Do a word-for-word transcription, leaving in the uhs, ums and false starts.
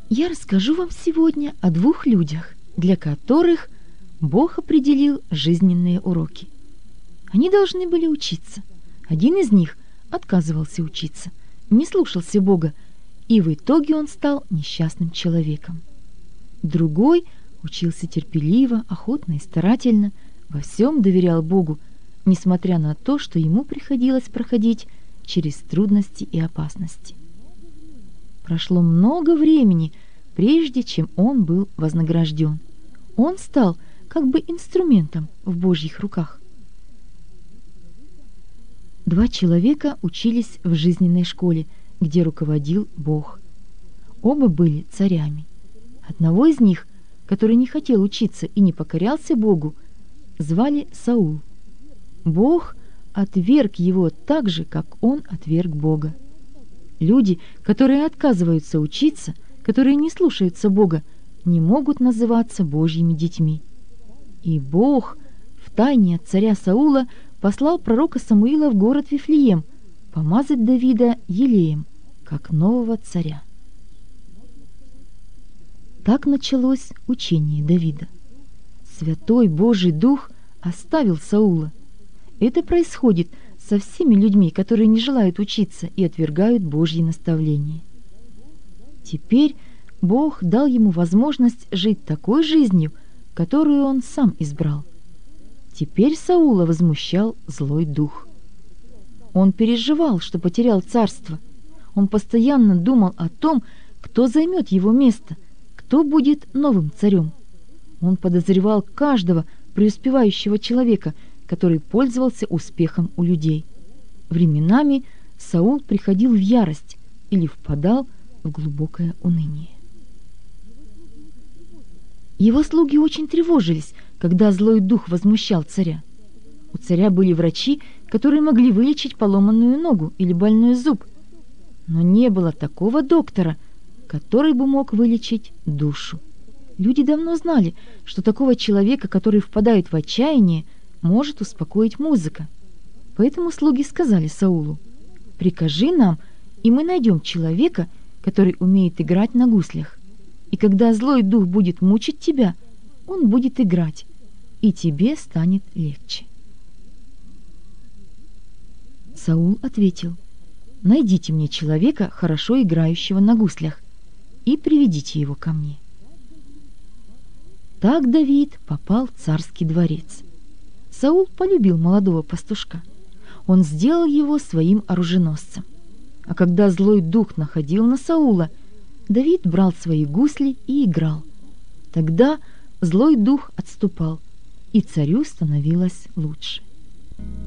Я расскажу вам сегодня о двух людях, для которых Бог определил жизненные уроки. Они должны были учиться. Один из них отказывался учиться, не слушался Бога, и в итоге он стал несчастным человеком. Другой учился терпеливо, охотно и старательно, во всем доверял Богу, несмотря на то, что ему приходилось проходить через трудности и опасности. Прошло много времени, прежде чем он был вознагражден. Он стал как бы инструментом в Божьих руках. Два человека учились в жизненной школе, где руководил Бог. Оба были царями. Одного из них, который не хотел учиться и не покорялся Богу, звали Саул. Бог отверг его так же, как он отверг Бога. Люди, которые отказываются учиться, которые не слушаются Бога, не могут называться Божьими детьми. И Бог втайне от царя Саула послал пророка Самуила в город Вифлеем помазать Давида елеем, как нового царя. Так началось учение Давида. Святой Божий Дух оставил Саула. Это происходит со всеми людьми, которые не желают учиться и отвергают Божьи наставления. Теперь Бог дал ему возможность жить такой жизнью, которую он сам избрал. Теперь Саула возмущал злой дух. Он переживал, что потерял царство. Он постоянно думал о том, кто займет его место, кто будет новым царем. Он подозревал каждого преуспевающего человека, который пользовался успехом у людей. Временами Саул приходил в ярость или впадал в глубокое уныние. Его слуги очень тревожились, когда злой дух возмущал царя. У царя были врачи, которые могли вылечить поломанную ногу или больной зуб, но не было такого доктора, который бы мог вылечить душу. Люди давно знали, что такого человека, который впадает в отчаяние, может успокоить музыка. Поэтому слуги сказали Саулу: «Прикажи нам, и мы найдем человека, который умеет играть на гуслях. И когда злой дух будет мучить тебя, он будет играть, и тебе станет легче». Саул ответил: «Найдите мне человека, хорошо играющего на гуслях, и приведите его ко мне». Так Давид попал в царский дворец. Саул полюбил молодого пастушка. Он сделал его своим оруженосцем. А когда злой дух находил на Саула, Давид брал свои гусли и играл. Тогда злой дух отступал, и царю становилось лучше.